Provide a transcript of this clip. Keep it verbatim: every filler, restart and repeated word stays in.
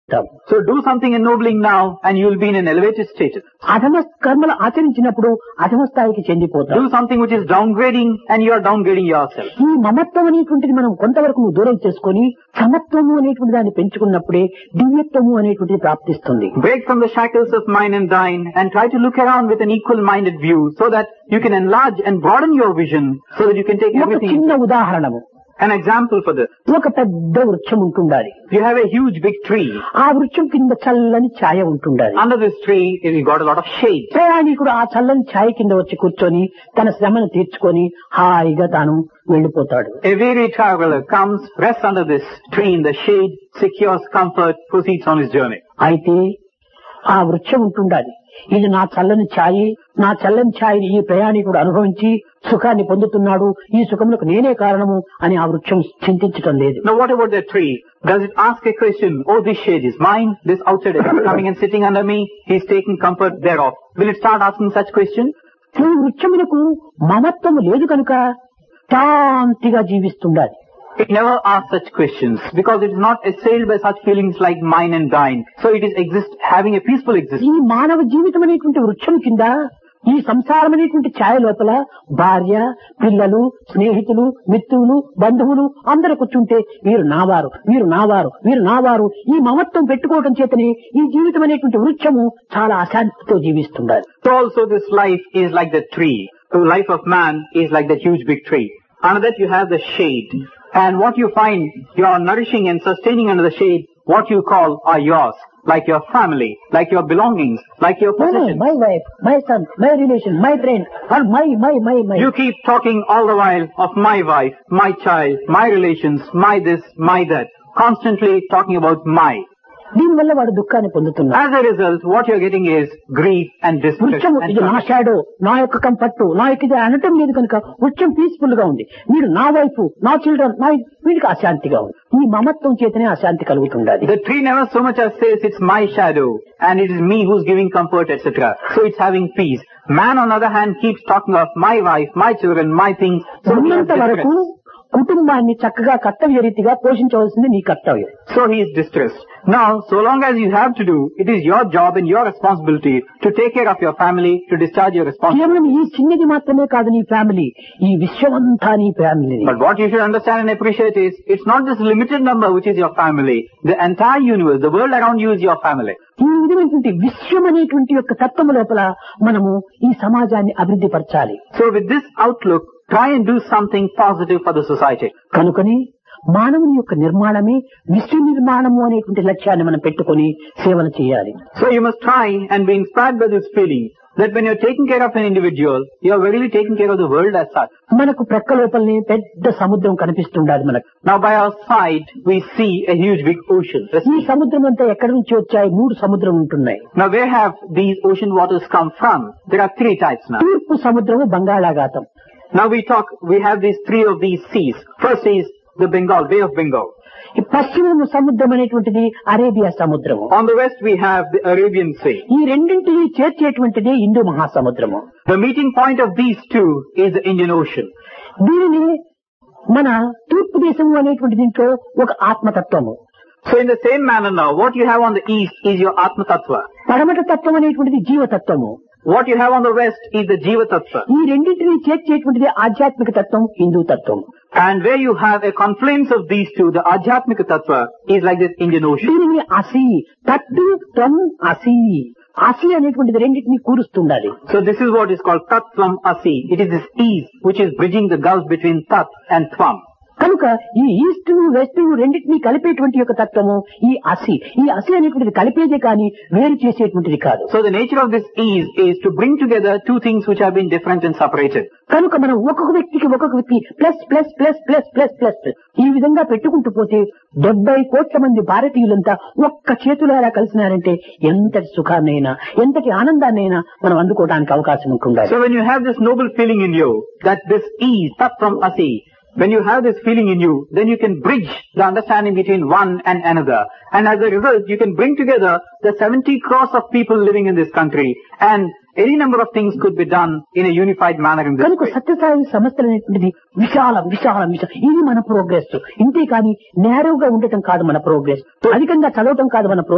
So do something ennobling now and you will be in an elevated status. అధమ కర్మలు ఆచరించినప్పుడు అధమ స్థాయికి చెందిపోతాం. Do something which is downgrading and you are downgrading yourself. ఈ మమత్వం అనేటువంటిది మనం కొంతవరకు దూరం చేసుకొని సమత్వము అనేటువంటి దాన్ని పెంచుకున్నప్పుడే దివ్యత్వము అనేటువంటిది ప్రాప్తిస్తుంది. Break from the shackles of mine and thine and try to look around with an equal-minded view so that you can enlarge and broaden your vision so that you can take ఒక everything. చిన్న ఉదాహరణము, An example for this. ఒక పెద్ద వృక్షం ఉంటుండాలి. You have a huge big tree. ఆ వృక్షం కింద చల్లని ఛాయ ఉంటుండాలి. Under this tree, you got a lot of shade. ప్రయాణికుడు ఆ చల్లని ఛాయ కింద వచ్చి కూర్చొని తన శ్రమను తీర్చుకొని హాయిగా తాను వెళ్లిపోతాడు. A weary traveler comes, rests under this tree in the shade, secures comfort, proceeds on his journey. అయితే ఆ వృక్షం ఉంటుండాలి. ఇది నా చల్లని ఛాయి, నా చల్లని ఛాయని ఈ ప్రయాణికుడు అనుభవించి సుఖాన్ని పొందుతున్నాడు, ఈ సుఖములకు నేనే కారణము అని ఆ వృక్షం చింతించటం లేదు. Now what about that tree? Does it ask a question, oh this shade is mine, this outsider is coming and sitting under me, he is taking comfort thereof. Will it start asking such questions? ఈ వృక్షమునకు మమత్వము లేదు కనుక శాంతిగా జీవిస్తుండాలి. It never asks such questions because it is not assailed by such feelings like mine and thine. So it is exist having a peaceful ఈ existence. మానవ జీవితం అనేటువంటి వృక్షం కింద ఈ సంసారం అనేటువంటి ఛాయ లోపల భార్య, పిల్లలు, స్నేహితులు, మిత్రులు, బంధువులు అందరూ కూర్చుంటే వీరు నావారు, వీరు నావారు, వీరు నావారు ఈ మమత్వం పెట్టుకోవడం చేతనే ఈ జీవితం అనేటువంటి వృక్షము చాలా అశాంతితో జీవిస్తుండాలి. So also this life is like the tree. The life of man is like that huge big tree. Under that you have the shade. And what you find you are nourishing and sustaining under the shade, what you call are yours. Like your family, like your belongings, like your No, no, possessions. my wife, my son, my relation, my friend, or my, my, my, my. You keep talking all the while of my wife, my child, my relations, my this, my that. Constantly talking about my. దీనివల్ల వాడు దుఃఖాన్ని పొందుతున్నాడు. As a result, what you're getting is grief and distress. వృక్షము and ఇది నా trouble. Shadow, నా యొక్క comfort, నా యొక్క ఇది అనటం లేదు కనుక వృక్షం పీస్ఫుల్ గా ఉంది. మీరు నా వైపు, నా చిల్డ్రన్, నా వీడికి అశాంతిగా ఉంది. ఈ మమత్వం చేతనే అశాంతి కలుగుతుండాలి. The tree never so much as says it's my shadow and it is me who's giving comfort, et cetera. So it's having peace. Man on the other hand keeps talking of my wife, my children, my things. So he has ఉన్నంత వరకు distress. కుటుంబాన్ని చక్కగా కర్తవ్య రీతిగా పోషించవలసింది నీ కర్తవ్యం. So he is distressed. Now, so long as you have to do, it is your job and your responsibility to take care of your family, to discharge your responsibility. కేవలం ఈ చిన్నది మాత్రమే కాదు నీ ఫ్యామిలీ, ఈ విశ్వమంతా నీ family. But what you should understand and appreciate is, it's not this limited number which is your family. The entire universe, the world around you is your family. ఈ విధమైనటువంటి విశ్వం అనేటువంటి యొక్క తత్వము లోపల మనము ఈ సమాజాన్ని అభివృద్ధి పరచాలి. So with this outlook, try and do something positive for the society. కనుకని మానవుని యొక్క నిర్మాణమే విశ్వ నిర్మాణము అనేటువంటి లక్ష్యాన్ని మనం పెట్టుకొని సేవలు చేయాలి. So you must try and be inspired by this feeling that when you're taking care of an individual, you're really taking care of the world as such. మనకు ప్రక్క లోపలనే పెద్ద సముద్రం కనిపిస్తుండాలి మనకు. Now by our side, we see a huge big ocean. the ఈ sea. సముద్రం అంతా ఎక్కడి నుంచి వచ్చాయి? మూడు సముద్రం ఉంటున్నాయి. Now where have these ocean waters come from? There are three types now. తూర్పు సముద్రము బంగాళాఖాతం, Now we talk, we have these three of these seas. First is the Bengal, Bay of Bengal. ఈ పశ్చిమ సముద్రం అనేటువంటిది అరేబియా సముద్రము. On the west we have the Arabian Sea. ఈ రెండింటిని చేర్చేటువంటిది Hindu మహాసముద్రము. The meeting point of these two is the Indian Ocean. దీనిని మన తూర్పు దేశము అనేటువంటి దీంట్లో ఒక ఆత్మతత్వము, So in the same manner now, what you have on the east is your Atma Tattva. పడమట తత్వం అనేటువంటిది జీవతత్వము. What you have on the west is the Jiva Tattva. ఈ రెండింటిని చేర్చేటువంటిది ఆధ్యాత్మిక తత్వం, హిందూ తత్వం. And where you have a confluence of these two, the Ajhatmika Tattva is like this Indian Ocean. దీనిని అసి తత్తు త్వం అసి, అసి అనేటువంటిది రెండింటిని కూరుస్తుండాలి. So this is what is called Tattvam Asi. It is this ease which is bridging the gulf between Tat and Tvam. కనుక ఈ east west రెండింటినీ కలిపేటువంటి యొక్క తత్వము ఈ అసి. ఈ అసి అనేటువంటిది కలిపేదే కానీ వేరు చేసేటువంటిది కాదు. So the nature of this ease is to bring together two things which have been different and separated. కనుక మనం ఒక్కొక్క వ్యక్తికి ఒక్కొక్క వ్యక్తి plus plus plus plus plus plus plus ఈ విధంగా పెట్టుకుంటూ పోతే డెబ్బై కోట్ల మంది భారతీయులంతా ఒక్క చేతులారా కలిసినారంటే ఎంతటి సుఖాన్నైనా ఎంతటి ఆనందాన్నైనా మనం అందుకోవడానికి అవకాశం ఉంటుండాలి. So when you have this noble feeling in you, that this ease, Tattvam Asi, when you have this feeling in you, then you can bridge the understanding between one and another. And as a result, you can bring together the seventy crores of people living in this country. And any number of things could be done in a unified manner in this కనుక way. Sathya Sai సంస్థలు అనేటువంటిది విశాలం విశాలం విశాలం ఇది మన progress. ఇంతే కానీ నేరుగా ఉండటం కాదు మన ప్రోగ్రెస్, అధికంగా చదవటం కాదు మన